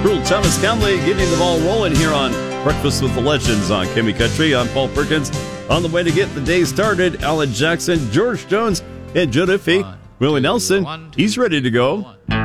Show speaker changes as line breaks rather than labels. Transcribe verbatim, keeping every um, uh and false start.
Earl Thomas Conley getting the ball rolling here on Breakfast with the Legends on Kimmy Country. I'm Paul Perkins. On the way to get the day started, Alan Jackson, George Jones, and Joe Diffie. Willie Nelson, he's ready to go.